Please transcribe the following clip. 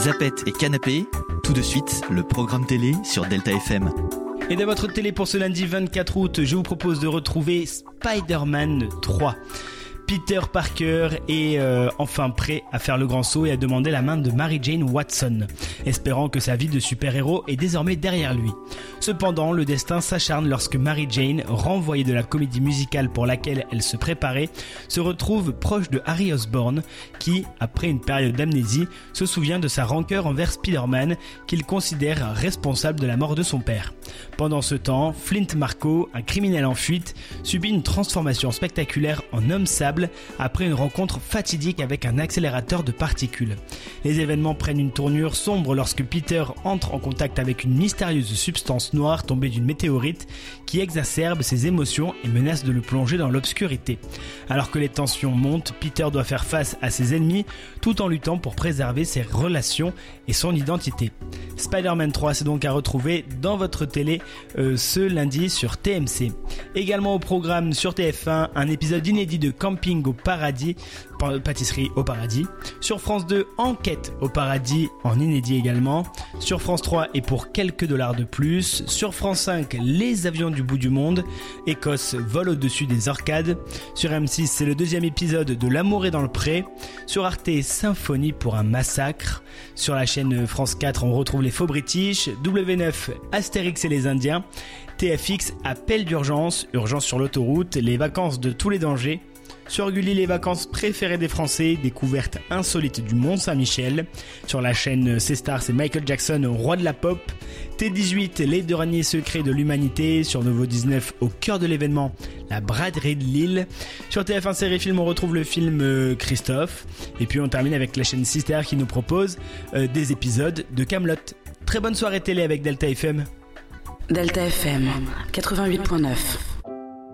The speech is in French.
Zapette et Canapé, tout de suite, le programme télé sur Delta FM. Et dans votre télé pour ce lundi 24 août, je vous propose de retrouver Spider-Man 3. Peter Parker est enfin prêt à faire le grand saut et à demander la main de Mary Jane Watson, espérant que sa vie de super-héros est désormais derrière lui. Cependant, le destin s'acharne lorsque Mary Jane, renvoyée de la comédie musicale pour laquelle elle se préparait, se retrouve proche de Harry Osborn, qui, après une période d'amnésie, se souvient de sa rancœur envers Spider-Man, qu'il considère responsable de la mort de son père. Pendant ce temps, Flint Marko, un criminel en fuite, subit une transformation spectaculaire en homme sable après une rencontre fatidique avec un accélérateur de particules. Les événements prennent une tournure sombre lorsque Peter entre en contact avec une mystérieuse substance noire tombée d'une météorite qui exacerbe ses émotions et menace de le plonger dans l'obscurité. Alors que les tensions montent, Peter doit faire face à ses ennemis tout en luttant pour préserver ses relations et son identité. Spider-Man 3, c'est donc à retrouver dans votre télé ce lundi sur TMC. Également au programme sur TF1, un épisode inédit de Camping au paradis, pâtisserie au paradis. Sur France 2, Enquête au paradis, en inédit également. Sur France 3, et pour quelques dollars de plus. Sur France 5, Les avions du bout du monde. Écosse vole au-dessus des orcades. Sur M6, c'est le deuxième épisode de L'amour est dans le pré. Sur Arte, Symphonie pour un massacre. Sur la chaîne France 4, on retrouve Les Faux British. W9, Astérix et les Indiens. TFX, Appel d'urgence, urgence sur l'autoroute, les vacances de tous les dangers. Sur Gulli, les vacances préférées des Français, découverte insolite du Mont-Saint-Michel. Sur la chaîne C-Star, c'est Michael Jackson, roi de la pop. T18, les derniers secrets de l'humanité. Sur Novo 19, au cœur de l'événement, la braderie de Lille. Sur TF1 Série Film, on retrouve le film Christophe. Et puis on termine avec la chaîne Sister qui nous propose des épisodes de Kaamelott. Très bonne soirée télé avec Delta FM. Delta FM 88.9.